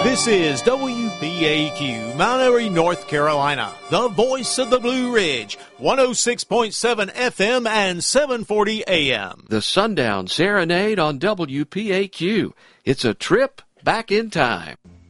This is WPAQ, Mount Airy, North Carolina, the voice of the Blue Ridge, 106.7 FM and 740 AM. The Sundown Serenade on WPAQ. It's a trip back in time.